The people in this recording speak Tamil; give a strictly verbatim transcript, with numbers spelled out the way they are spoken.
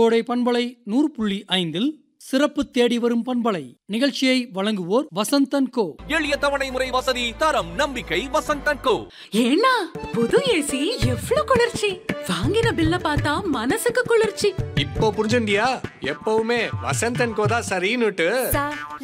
கோடை பண்பலை நூறு புள்ளி ஐந்தில் சிறப்பு தேடி வரும் பண்பலை நிகழ்ச்சியை வழங்குவோர் வசந்தன் கோ. எளிய தவணை முறை வசதி, தரம், நம்பிக்கை. வசந்தன் கோ. ஏன்னா புது ஏசி எவ்வளவு குளிர்ச்சி! வாங்கின பில்ல பார்த்தா மனசுக்கு குளிர்ச்சி. இப்போ புரிஞ்சுண்டியா? எப்பவுமே வசந்தன் கோ தான் சரின்னுட்டு.